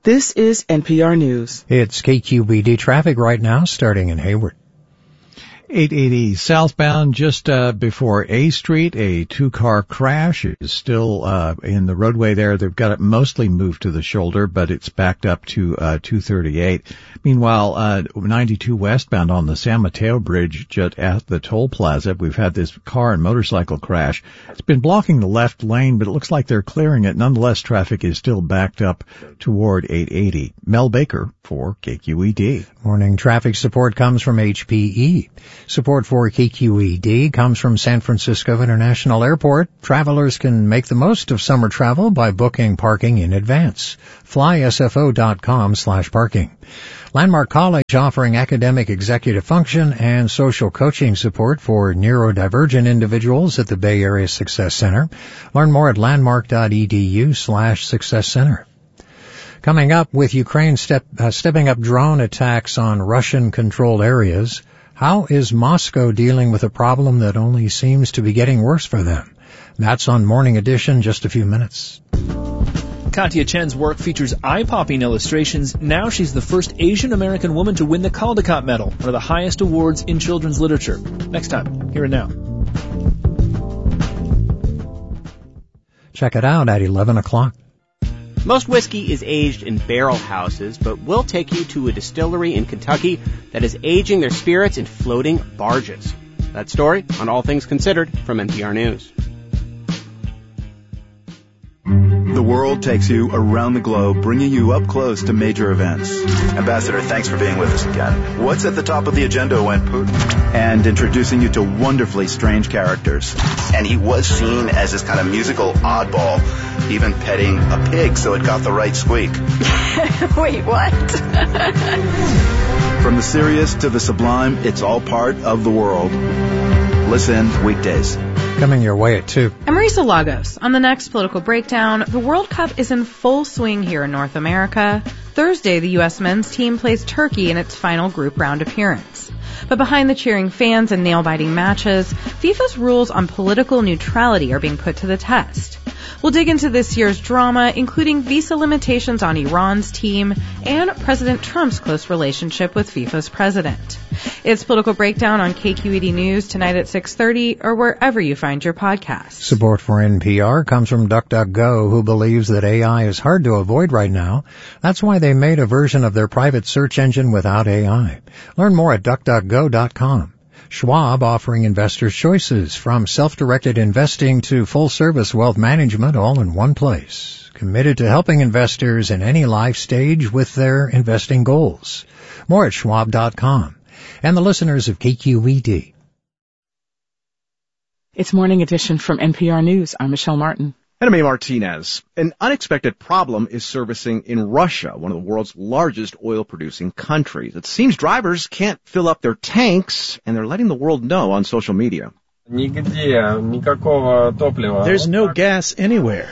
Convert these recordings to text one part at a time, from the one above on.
This is NPR News. It's KQBD traffic right now, starting in Hayward. 880 southbound, just before A Street, a two-car crash is still in the roadway there. They've got it mostly moved to the shoulder, but it's backed up to 238. Meanwhile, 92 westbound on the San Mateo Bridge, just at the toll plaza, we've had this car and motorcycle crash. It's been blocking the left lane, but it looks like they're clearing it. Nonetheless, traffic is still backed up toward 880. Mel Baker for KQED. Morning traffic support comes from HPE. Support for KQED comes from San Francisco International Airport. Travelers can make the most of summer travel by booking parking in advance. FlySFO.com/parking. Landmark College offering academic executive function and social coaching support for neurodivergent individuals at the Bay Area Success Center. Learn more at landmark.edu/Success Center. Coming up, with Ukraine stepping up drone attacks on Russian-controlled areas, how is Moscow dealing with a problem that only seems to be getting worse for them? That's on Morning Edition, just a few minutes. Katya Chen's work features eye-popping illustrations. Now she's the first Asian-American woman to win the Caldecott Medal, one of the highest awards in children's literature. Next time, Here and Now. Check it out at 11 o'clock. Most whiskey is aged in barrel houses, but we'll take you to a distillery in Kentucky that is aging their spirits in floating barges. That story on All Things Considered from NPR News. The world takes you around the globe, bringing you up close to major events. Ambassador, thanks for being with us again. What's at the top of the agenda when Putin? And introducing you to wonderfully strange characters. And he was seen as this kind of musical oddball, even petting a pig so it got the right squeak. Wait, what? From the serious to the sublime, it's all part of the world. Listen weekdays. Coming your way at 2. I'm Marisa Lagos. On the next Political Breakdown, the World Cup is in full swing here in North America. Thursday, the U.S. men's team plays Turkey in its final group round appearance. But behind the cheering fans and nail-biting matches, FIFA's rules on political neutrality are being put to the test. We'll dig into this year's drama, including visa limitations on Iran's team and President Trump's close relationship with FIFA's president. It's Political Breakdown on KQED News tonight at 6:30 or wherever you find your podcasts. Support for NPR comes from DuckDuckGo, who believes that AI is hard to avoid right now. That's why they made a version of their private search engine without AI. Learn more at DuckDuckGo.com. Schwab offering investors choices from self-directed investing to full-service wealth management all in one place. Committed to helping investors in any life stage with their investing goals. More at Schwab.com. And the listeners of KQED. It's Morning Edition from NPR News. I'm Michelle Martin. And I'm A. Martinez. An unexpected problem is surfacing in Russia, one of the world's largest oil-producing countries. It seems drivers can't fill up their tanks, and they're letting the world know on social media. There's no gas anywhere.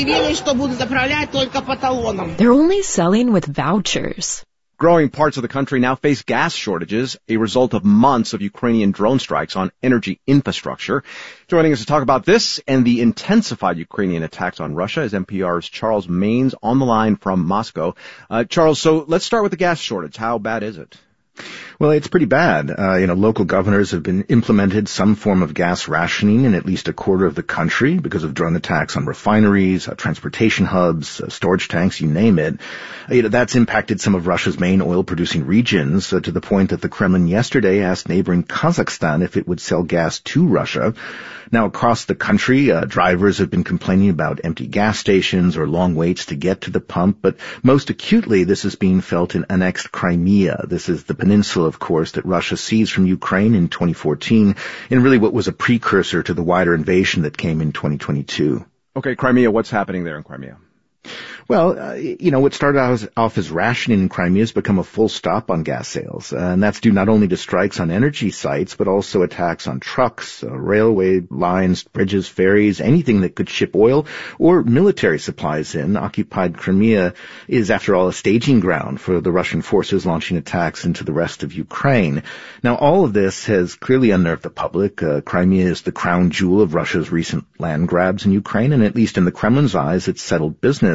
They're only selling with vouchers. Growing parts of the country now face gas shortages, a result of months of Ukrainian drone strikes on energy infrastructure. Joining us to talk about this and the intensified Ukrainian attacks on Russia is NPR's Charles Maynes on the line from Moscow. Charles, so let's start with the gas shortage. How bad is it? Well, it's pretty bad. Local governors have been implemented some form of gas rationing in at least a quarter of the country because of drone attacks on refineries, transportation hubs, storage tanks, you name it. That's impacted some of Russia's main oil-producing regions to the point that the Kremlin yesterday asked neighboring Kazakhstan if it would sell gas to Russia. Now, across the country, drivers have been complaining about empty gas stations or long waits to get to the pump, but most acutely, this is being felt in annexed Crimea. This is the peninsula, of course, that Russia seized from Ukraine in 2014, and really what was a precursor to the wider invasion that came in 2022. Okay, Crimea, what's happening there in Crimea? Well, what started off as rationing in Crimea has become a full stop on gas sales. And that's due not only to strikes on energy sites, but also attacks on trucks, railway lines, bridges, ferries, anything that could ship oil or military supplies in. Occupied Crimea is, after all, a staging ground for the Russian forces launching attacks into the rest of Ukraine. Now, all of this has clearly unnerved the public. Crimea is the crown jewel of Russia's recent land grabs in Ukraine, and at least in the Kremlin's eyes, it's settled business.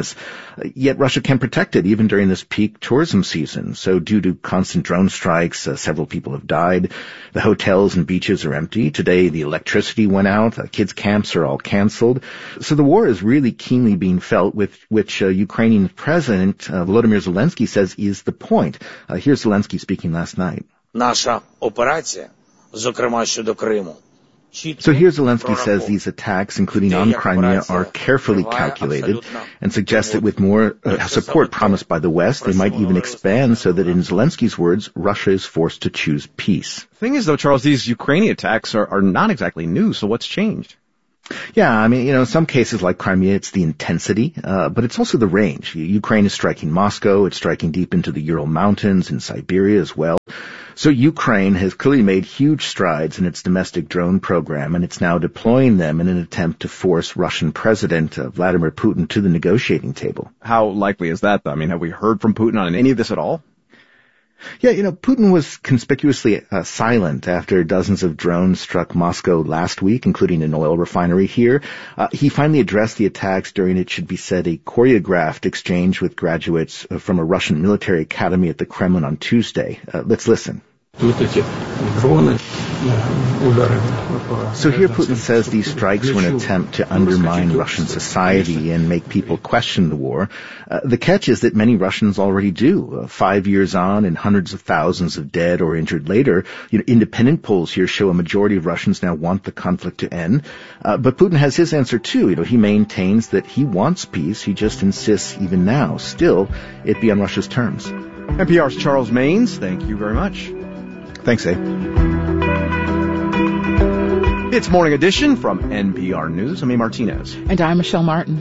Yet Russia can protect it even during this peak tourism season. So due to constant drone strikes, several people have died. The hotels and beaches are empty. Today the electricity went out. Kids' camps are all canceled. So the war is really keenly being felt, with which Ukrainian President Volodymyr Zelensky says is the point. Here's Zelensky speaking last night. Наша операція, зокрема щодо Криму. So here Zelensky says these attacks, including on Crimea, are carefully calculated and suggests that with more support promised by the West, they might even expand so that, in Zelensky's words, Russia is forced to choose peace. The thing is, though, Charles, these Ukrainian attacks are not exactly new, so what's changed? Yeah, I mean, in some cases like Crimea, it's the intensity, but it's also the range. Ukraine is striking Moscow, it's striking deep into the Ural Mountains and Siberia as well. So Ukraine has clearly made huge strides in its domestic drone program, and it's now deploying them in an attempt to force Russian President Vladimir Putin to the negotiating table. How likely is that, though? I mean, have we heard from Putin on any of this at all? Yeah, Putin was conspicuously silent after dozens of drones struck Moscow last week, including an oil refinery here. He finally addressed the attacks during, it should be said, a choreographed exchange with graduates from a Russian military academy at the Kremlin on Tuesday. Let's listen. So here Putin says these strikes were an attempt to undermine Russian society and make people question the war. The catch is that many Russians already do. 5 years on and hundreds of thousands of dead or injured later, independent polls here show a majority of Russians now want the conflict to end. But Putin has his answer too. He maintains that he wants peace. He just insists even now, still, it be on Russia's terms. NPR's Charles Maynes, thank you very much. Thanks, Abe. It's Morning Edition from NPR News. I'm A. Martinez. And I'm Michelle Martin.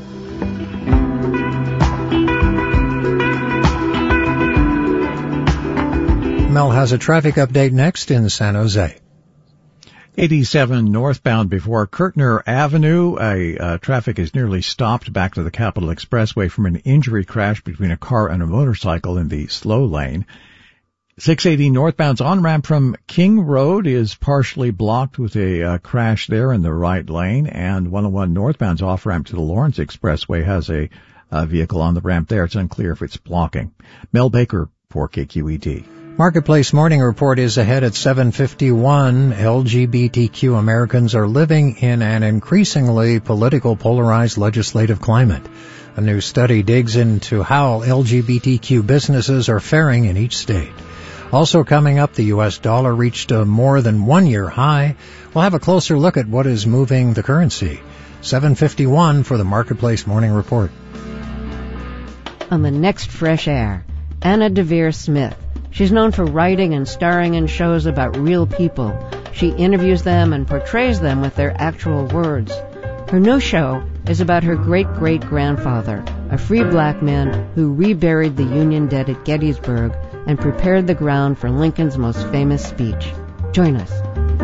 Mel has a traffic update next in San Jose. 87 northbound before Kirtner Avenue. Traffic is nearly stopped back to the Capitol Expressway from an injury crash between a car and a motorcycle in the slow lane. 680 northbound's on-ramp from King Road is partially blocked with a crash there in the right lane, and 101 northbound's off-ramp to the Lawrence Expressway has a vehicle on the ramp there. It's unclear if it's blocking. Mel Baker for KQED. Marketplace Morning Report is ahead at 7:51. LGBTQ Americans are living in an increasingly political polarized legislative climate. A new study digs into how LGBTQ businesses are faring in each state. Also coming up, the U.S. dollar reached a more than one-year high. We'll have a closer look at what is moving the currency. 7:51 for the Marketplace Morning Report. On the next Fresh Air, Anna Deavere Smith. She's known for writing and starring in shows about real people. She interviews them and portrays them with their actual words. Her new show is about her great-great-grandfather, a free black man who reburied the Union dead at Gettysburg and prepared the ground for Lincoln's most famous speech. Join us.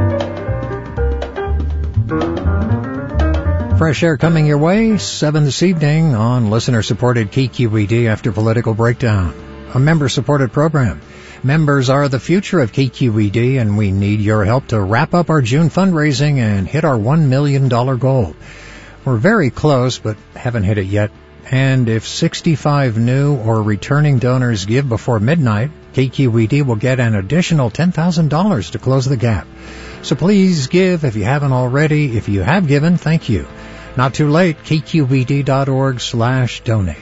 Fresh Air coming your way, 7 this evening on listener-supported KQED After Political Breakdown, a member-supported program. Members are the future of KQED, and we need your help to wrap up our June fundraising and hit our $1 million goal. We're very close, but haven't hit it yet. And if 65 new or returning donors give before midnight, KQED will get an additional $10,000 to close the gap. So please give if you haven't already. If you have given, thank you. Not too late, kqed.org/donate.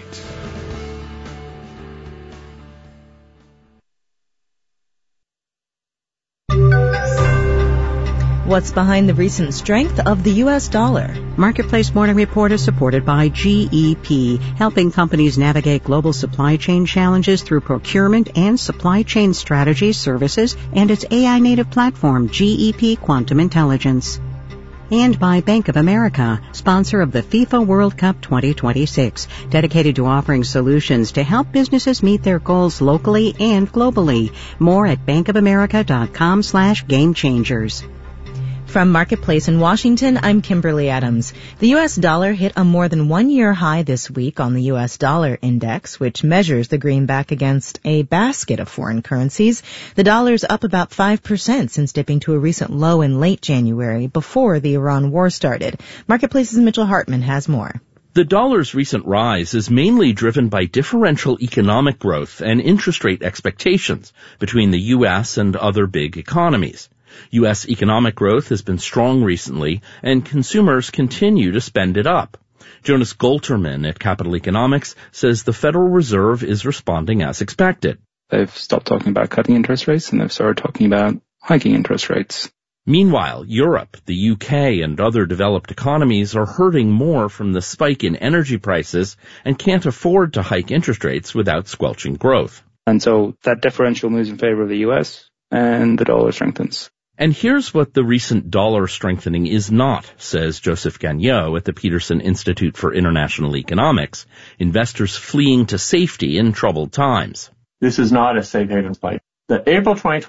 What's behind the recent strength of the U.S. dollar? Marketplace Morning Report is supported by GEP, helping companies navigate global supply chain challenges through procurement and supply chain strategy services and its AI-native platform, GEP Quantum Intelligence. And by Bank of America, sponsor of the FIFA World Cup 2026, dedicated to offering solutions to help businesses meet their goals locally and globally. More at bankofamerica.com/gamechangers. From Marketplace in Washington, I'm Kimberly Adams. The U.S. dollar hit a more than one-year high this week on the U.S. dollar index, which measures the greenback against a basket of foreign currencies. The dollar's up about 5% since dipping to a recent low in late January before the Iran war started. Marketplace's Mitchell Hartman has more. The dollar's recent rise is mainly driven by differential economic growth and interest rate expectations between the U.S. and other big economies. U.S. economic growth has been strong recently, and consumers continue to spend it up. Jonas Golterman at Capital Economics says the Federal Reserve is responding as expected. They've stopped talking about cutting interest rates, and they've started talking about hiking interest rates. Meanwhile, Europe, the UK, and other developed economies are hurting more from the spike in energy prices and can't afford to hike interest rates without squelching growth. And so that differential moves in favor of the US, and the dollar strengthens. And here's what the recent dollar strengthening is not, says Joseph Gagnon at the Peterson Institute for International Economics, investors fleeing to safety in troubled times. This is not a safe haven flight. The April 2020